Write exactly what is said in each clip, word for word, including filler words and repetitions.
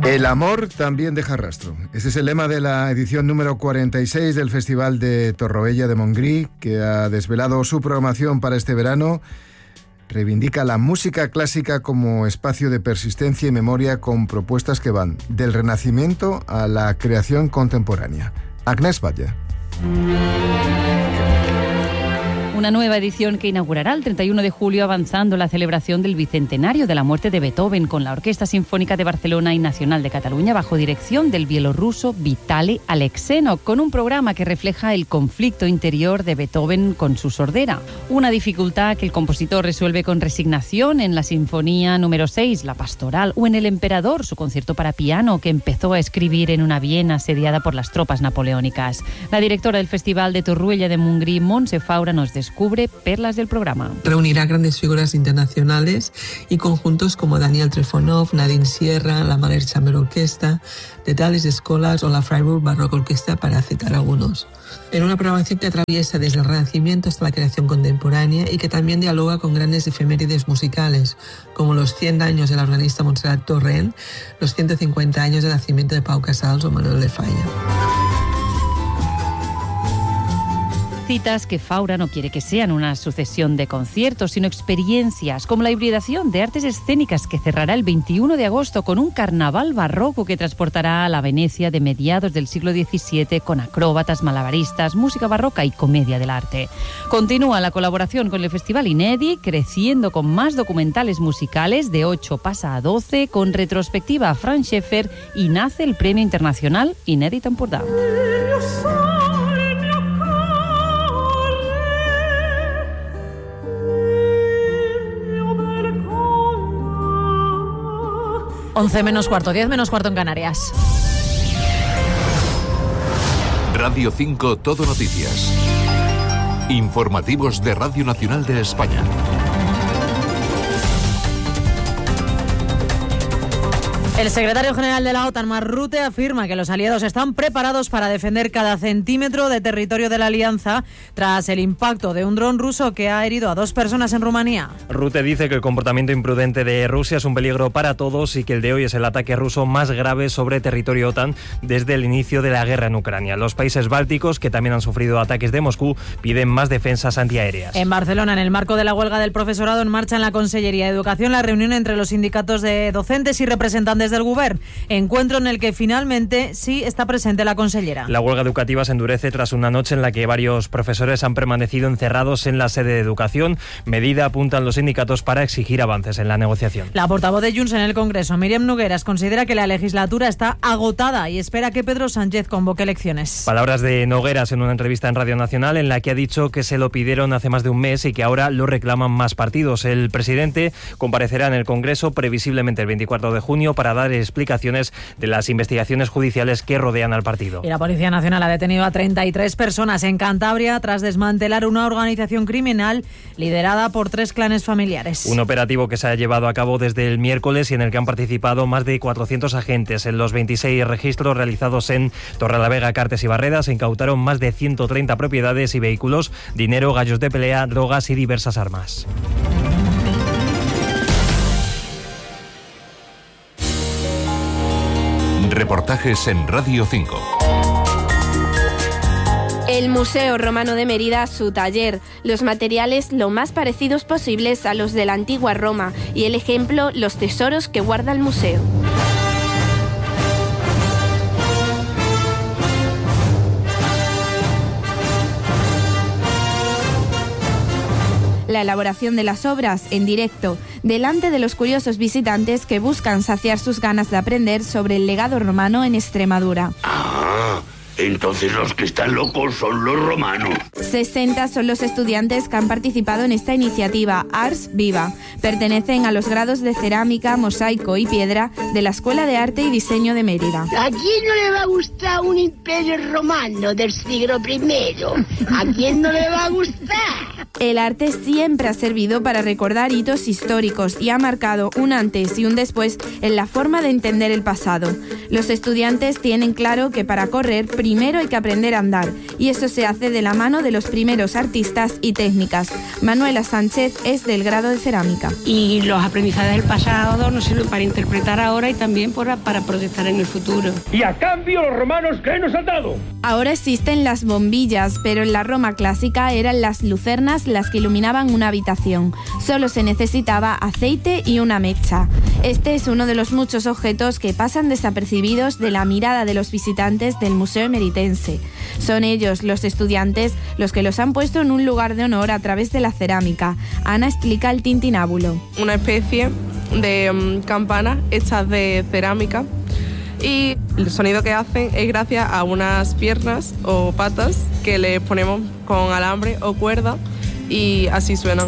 El amor también deja rastro. Ese es el lema de la edición número cuarenta y seis del Festival de Torroella de Montgrí, que ha desvelado su programación para este verano. Reivindica la música clásica como espacio de persistencia y memoria, con propuestas que van del Renacimiento a la creación contemporánea. Agnès Batlle. Una nueva edición que inaugurará el treinta y uno de julio, avanzando la celebración del bicentenario de la muerte de Beethoven, con la Orquesta Sinfónica de Barcelona y Nacional de Cataluña, bajo dirección del bielorruso Vitali Aleksenov, con un programa que refleja el conflicto interior de Beethoven con su sordera. Una dificultad que el compositor resuelve con resignación en la Sinfonía número seis, la Pastoral, o en El Emperador, su concierto para piano, que empezó a escribir en una Viena asediada por las tropas napoleónicas. La directora del Festival de Torroella de Montgrí, Montse Faura, nos descubre perlas del programa. Reunirá grandes figuras internacionales y conjuntos como Daniel Trifonov, Nadine Sierra, la Mahler Chamber Orquesta, The Dallas Scholars o la Freiburg Baroque Orquesta, para citar algunos. En una programación que atraviesa desde el Renacimiento hasta la creación contemporánea y que también dialoga con grandes efemérides musicales, como los cien años de la organista Montserrat Torrent, los ciento cincuenta años del nacimiento de Pau Casals o Manuel de Falla. Citas que Faura no quiere que sean una sucesión de conciertos, sino experiencias, como la hibridación de artes escénicas que cerrará el veintiuno de agosto con un carnaval barroco que transportará a la Venecia de mediados del siglo diecisiete, con acróbatas, malabaristas, música barroca y comedia del arte. Continúa la colaboración con el Festival Inedi, creciendo con más documentales musicales. De ocho pasa a doce, con retrospectiva a Franz Schäfer, y nace el Premio Internacional Inedi Tempordà. once menos cuarto, diez menos cuarto en Canarias. Radio cinco Todo Noticias. Informativos de Radio Nacional de España. El secretario general de la OTAN, Mark Rutte, afirma que los aliados están preparados para defender cada centímetro de territorio de la alianza tras el impacto de un dron ruso que ha herido a dos personas en Rumanía. Rutte dice que el comportamiento imprudente de Rusia es un peligro para todos y que el de hoy es el ataque ruso más grave sobre territorio OTAN desde el inicio de la guerra en Ucrania. Los países bálticos, que también han sufrido ataques de Moscú, piden más defensas antiaéreas. En Barcelona, en el marco de la huelga del profesorado en marcha en la Consellería de Educación, la reunión entre los sindicatos de docentes y representantes del Govern, encuentro en el que finalmente sí está presente la consellera. La huelga educativa se endurece tras una noche en la que varios profesores han permanecido encerrados en la sede de Educación, medida, apuntan los sindicatos, para exigir avances en la negociación. La portavoz de Junts en el Congreso, Míriam Nogueras, considera que la legislatura está agotada y espera que Pedro Sánchez convoque elecciones. Palabras de Nogueras en una entrevista en Radio Nacional, en la que ha dicho que se lo pidieron hace más de un mes y que ahora lo reclaman más partidos. El presidente comparecerá en el Congreso previsiblemente el veinticuatro de junio para dar explicaciones de las investigaciones judiciales que rodean al partido. Y la Policía Nacional ha detenido a treinta y tres personas en Cantabria tras desmantelar una organización criminal liderada por tres clanes familiares. Un operativo que se ha llevado a cabo desde el miércoles y en el que han participado más de cuatrocientos agentes. En los veintiséis registros realizados en Torrelavega, Cartes y Barreda se incautaron más de ciento treinta propiedades y vehículos, dinero, gallos de pelea, drogas y diversas armas. Reportajes en Radio cinco. El Museo Romano de Mérida, su taller, los materiales lo más parecidos posibles a los de la antigua Roma y el ejemplo, los tesoros que guarda el museo. La elaboración de las obras en directo, delante de los curiosos visitantes que buscan saciar sus ganas de aprender sobre el legado romano en Extremadura. Ah, entonces los que están locos son los romanos. sesenta son los estudiantes que han participado en esta iniciativa Ars Viva. Pertenecen a los grados de cerámica, mosaico y piedra de la Escuela de Arte y Diseño de Mérida. ¿A quién no le va a gustar un imperio romano del siglo primero? ¿A quién no le va a gustar? El arte siempre ha servido para recordar hitos históricos y ha marcado un antes y un después en la forma de entender el pasado. Los estudiantes tienen claro que para correr primero hay que aprender a andar, y eso se hace de la mano de los primeros artistas y técnicas. Manuela Sánchez es del grado de cerámica. Y los aprendizajes del pasado nos sirven para interpretar ahora y también para, para proyectar en el futuro. Y a cambio los romanos, ¿qué nos han dado? Ahora existen las bombillas, pero en la Roma clásica eran las lucernas las que iluminaban una habitación. Solo se necesitaba aceite y una mecha. Este es uno de los muchos objetos que pasan desapercibidos de la mirada de los visitantes del Museo Emeritense. Son ellos, los estudiantes, los que los han puesto en un lugar de honor a través de la cerámica. Ana explica el tintinábulo. Una especie de um, campanas hechas de cerámica, y el sonido que hacen es gracias a unas piernas o patas que le ponemos con alambre o cuerda, y así suenan.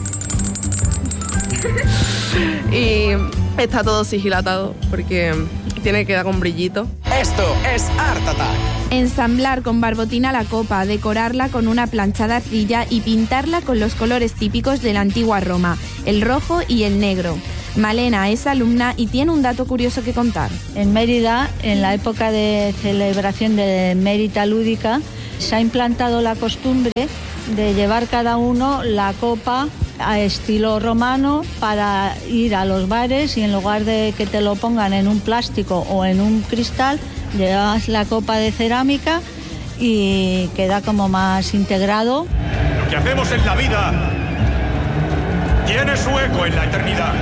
Y está todo sigilatado porque tiene que dar con brillito. Esto es Art Attack. Ensamblar con barbotina la copa, decorarla con una plancha de arcilla y pintarla con los colores típicos de la antigua Roma, el rojo y el negro. Malena es alumna y tiene un dato curioso que contar. En Mérida, en la época de celebración de Mérita Lúdica, se ha implantado la costumbre de llevar cada uno la copa a estilo romano para ir a los bares, y en lugar de que te lo pongan en un plástico o en un cristal, llevas la copa de cerámica y queda como más integrado. Lo que hacemos en la vida tiene su eco en la eternidad.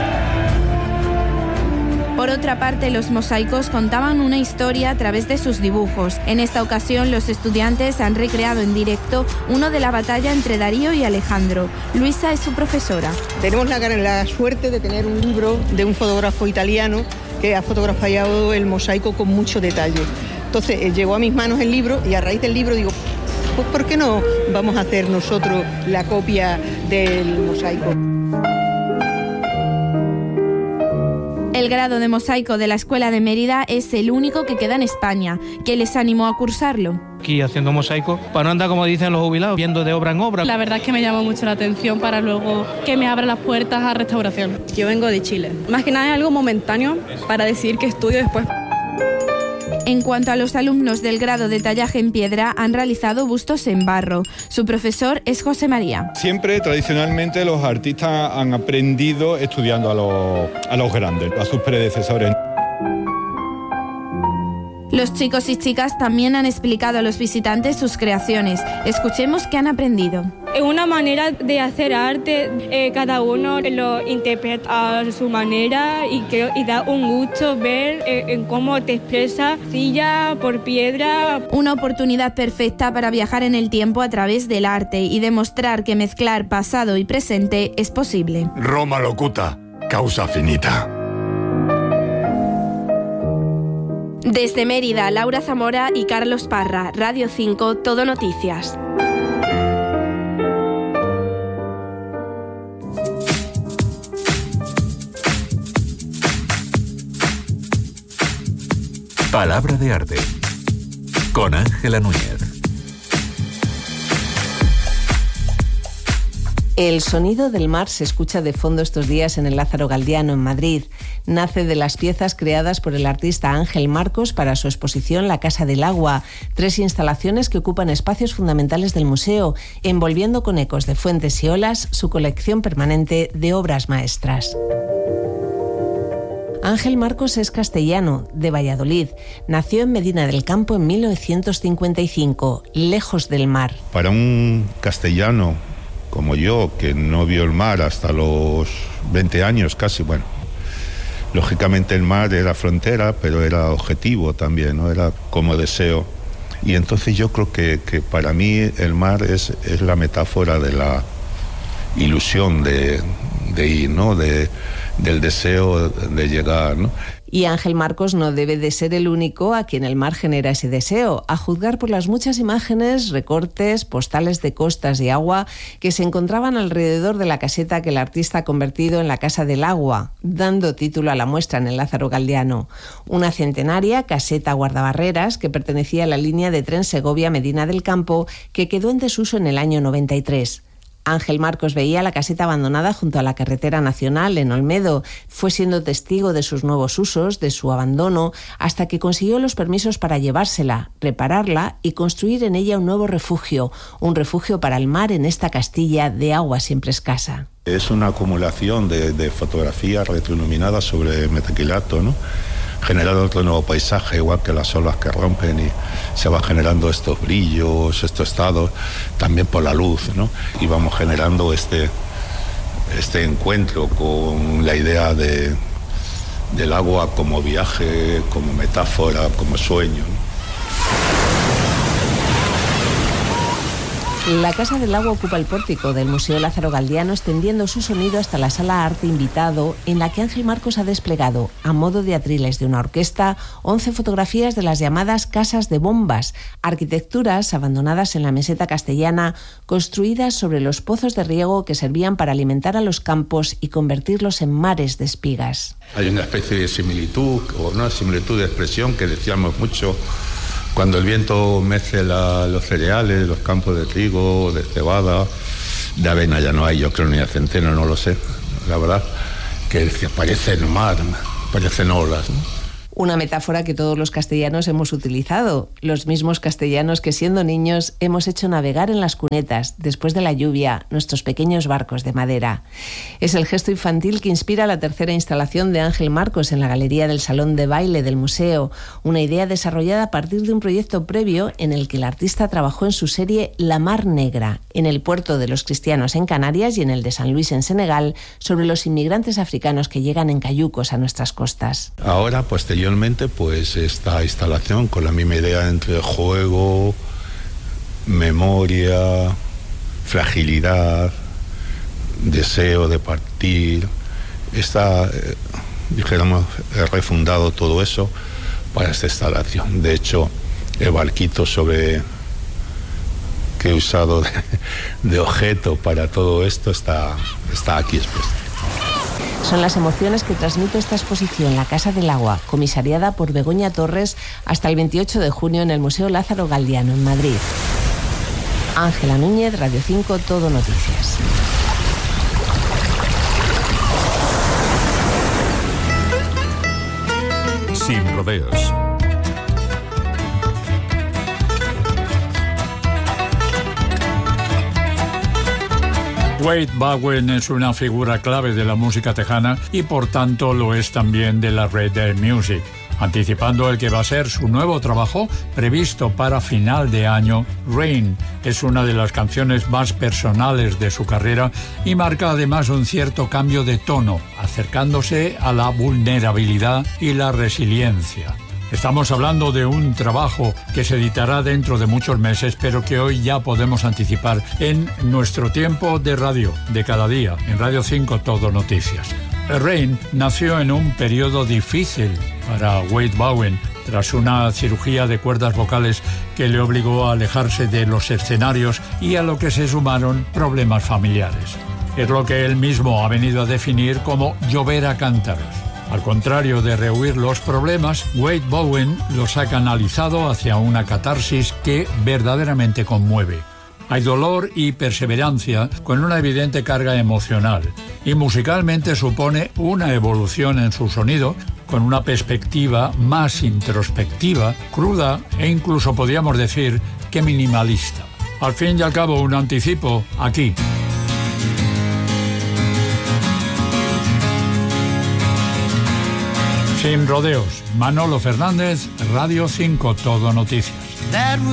Por otra parte, los mosaicos contaban una historia a través de sus dibujos. En esta ocasión, los estudiantes han recreado en directo uno de la batalla entre Darío y Alejandro. Luisa es su profesora. Tenemos la, la suerte de tener un libro de un fotógrafo italiano que ha fotografiado el mosaico con mucho detalle. Entonces, eh, llegó a mis manos el libro, y a raíz del libro digo, pues ¿por qué no vamos a hacer nosotros la copia del mosaico? El grado de mosaico de la Escuela de Mérida es el único que queda en España. ¿Qué les animó a cursarlo? Aquí haciendo mosaico, para no andar, como dicen los jubilados, viendo de obra en obra. La verdad es que me llama mucho la atención para luego que me abra las puertas a restauración. Yo vengo de Chile. Más que nada es algo momentáneo para decidir qué estudio después. En cuanto a los alumnos del grado de tallaje en piedra, han realizado bustos en barro. Su profesor es José María. Siempre, tradicionalmente, los artistas han aprendido estudiando a los, a los grandes, a sus predecesores. Los chicos y chicas también han explicado a los visitantes sus creaciones. Escuchemos qué han aprendido. Es una manera de hacer arte, eh, cada uno lo interpreta a su manera, y, que, y da un gusto ver eh, en cómo te expresa silla por piedra. Una oportunidad perfecta para viajar en el tiempo a través del arte y demostrar que mezclar pasado y presente es posible. Roma locuta, causa finita. Desde Mérida, Laura Zamora y Carlos Parra, Radio cinco, Todo Noticias. Palabra de arte con Ángela Núñez. El sonido del mar se escucha de fondo estos días en el Lázaro Galdiano, en Madrid. Nace de las piezas creadas por el artista Ángel Marcos para su exposición La Casa del Agua, tres instalaciones que ocupan espacios fundamentales del museo, envolviendo con ecos de fuentes y olas su colección permanente de obras maestras. Ángel Marcos es castellano, de Valladolid. Nació en Medina del Campo en mil novecientos cincuenta y cinco, lejos del mar. Para un castellano como yo, que no vio el mar hasta los veinte años casi, bueno, lógicamente el mar era frontera, pero era objetivo también, ¿no? Era como deseo. Y entonces yo creo que, que para mí el mar es, es la metáfora de la ilusión de, de ir, ¿no? De, del deseo de llegar, ¿no? Y Ángel Marcos no debe de ser el único a quien el mar genera ese deseo, a juzgar por las muchas imágenes, recortes, postales de costas y agua que se encontraban alrededor de la caseta que el artista ha convertido en la Casa del Agua, dando título a la muestra en el Lázaro Galdiano. Una centenaria caseta guardabarreras que pertenecía a la línea de tren Segovia-Medina del Campo, que quedó en desuso en el año noventa y tres. Ángel Marcos veía la caseta abandonada junto a la carretera nacional en Olmedo. Fue siendo testigo de sus nuevos usos, de su abandono, hasta que consiguió los permisos para llevársela, repararla y construir en ella un nuevo refugio, un refugio para el mar en esta Castilla de agua siempre escasa. Es una acumulación de, de fotografías retroiluminadas sobre metacrilato, ¿no? Generando otro nuevo paisaje, igual que las olas que rompen y se van generando estos brillos, estos estados, también por la luz, ¿no? Y vamos generando este, este encuentro con la idea de, del agua como viaje, como metáfora, como sueño, ¿no? La Casa del Agua ocupa el pórtico del Museo Lázaro Galdiano, extendiendo su sonido hasta la sala Arte Invitado, en la que Ángel Marcos ha desplegado, a modo de atriles de una orquesta, once fotografías de las llamadas casas de bombas, arquitecturas abandonadas en la meseta castellana, construidas sobre los pozos de riego que servían para alimentar a los campos y convertirlos en mares de espigas. Hay una especie de similitud, o no similitud de expresión que decíamos mucho. Cuando el viento mece la, los cereales, los campos de trigo, de cebada, de avena ya no hay, yo creo, ni de centeno, no lo sé, la verdad, que decía, parecen mar, parecen olas, ¿no? Una metáfora que todos los castellanos hemos utilizado, los mismos castellanos que siendo niños hemos hecho navegar en las cunetas, después de la lluvia, nuestros pequeños barcos de madera. Es el gesto infantil que inspira la tercera instalación de Ángel Marcos en la galería del Salón de Baile del museo, una idea desarrollada a partir de un proyecto previo en el que el artista trabajó en su serie La Mar Negra, en el puerto de los cristianos en Canarias y en el de San Luis en Senegal, sobre los inmigrantes africanos que llegan en cayucos a nuestras costas. Ahora, posteriormente, pues esta instalación con la misma idea entre juego, memoria, fragilidad, deseo de partir, está, eh, dijéramos, he refundado todo eso para esta instalación. De hecho, el barquito sobre que he usado de, de objeto para todo esto está, está aquí expuesto. Son las emociones que transmite esta exposición, La Casa del Agua, comisariada por Begoña Torres, hasta el veintiocho de junio en el Museo Lázaro Galdiano, en Madrid. Ángela Núñez, Radio cinco, Todo Noticias. Sin rodeos. Wade Bowen es una figura clave de la música tejana y por tanto lo es también de la Red Air Music. Anticipando el que va a ser su nuevo trabajo previsto para final de año, Rain es una de las canciones más personales de su carrera y marca además un cierto cambio de tono, acercándose a la vulnerabilidad y la resiliencia. Estamos hablando de un trabajo que se editará dentro de muchos meses, pero que hoy ya podemos anticipar en nuestro tiempo de radio de cada día, en Radio cinco Todo Noticias. Rain nació en un periodo difícil para Wade Bowen, tras una cirugía de cuerdas vocales que le obligó a alejarse de los escenarios y a lo que se sumaron problemas familiares. Es lo que él mismo ha venido a definir como llover a cántaros. Al contrario de rehuir los problemas, Wade Bowen los ha canalizado hacia una catarsis que verdaderamente conmueve. Hay dolor y perseverancia con una evidente carga emocional, y musicalmente supone una evolución en su sonido, con una perspectiva más introspectiva, cruda e incluso podríamos decir que minimalista. Al fin y al cabo, un anticipo aquí. Sin rodeos, Manolo Fernández, Radio cinco Todo Noticias.